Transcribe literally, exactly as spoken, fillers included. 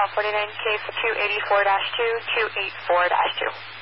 forty-nine K for two eighty-four dash two, two eighty-four dash two.